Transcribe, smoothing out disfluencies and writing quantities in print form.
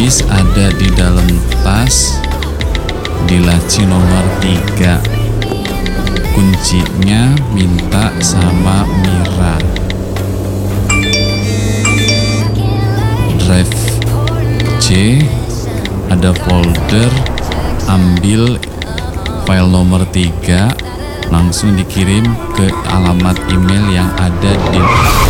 keys ada di dalam tas di laci nomor 3. Kuncinya minta sama Mira. Drive C ada folder, ambil file nomor 3, langsung dikirim ke alamat email yang ada di